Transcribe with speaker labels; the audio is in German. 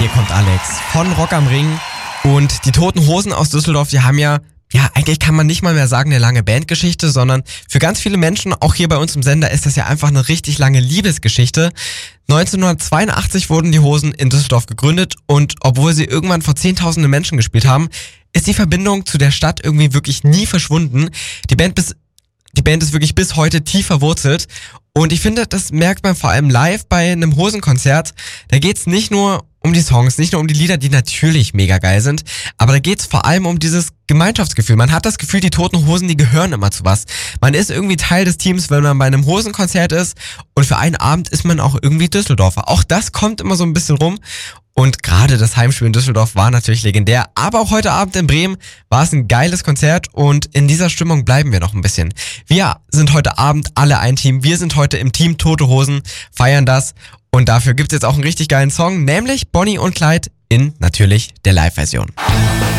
Speaker 1: Hier kommt Alex von Rock am Ring. Und die Toten Hosen aus Düsseldorf, die haben ja, eigentlich kann man nicht mal mehr sagen, eine lange Bandgeschichte, sondern für ganz viele Menschen, auch hier bei uns im Sender, ist das ja einfach eine richtig lange Liebesgeschichte. 1982 wurden die Hosen in Düsseldorf gegründet und obwohl sie irgendwann vor Zehntausende Menschen gespielt haben, ist die Verbindung zu der Stadt irgendwie wirklich nie verschwunden. Die Band ist wirklich bis heute tief verwurzelt. Und ich finde, das merkt man vor allem live bei einem Hosenkonzert. Da geht's nicht nur um die Songs, nicht nur um die Lieder, die natürlich mega geil sind, aber da geht's vor allem um dieses Gemeinschaftsgefühl. Man hat das Gefühl, die Toten Hosen, die gehören immer zu was. Man ist irgendwie Teil des Teams, wenn man bei einem Hosenkonzert ist und für einen Abend ist man auch irgendwie Düsseldorfer. Auch das kommt immer so ein bisschen rum. Und gerade das Heimspiel in Düsseldorf war natürlich legendär. Aber auch heute Abend in Bremen war es ein geiles Konzert und in dieser Stimmung bleiben wir noch ein bisschen. Wir sind heute Abend alle ein Team. Wir sind heute im Team Tote Hosen, feiern das. Und dafür gibt es jetzt auch einen richtig geilen Song, nämlich Bonnie und Clyde in natürlich der Live-Version.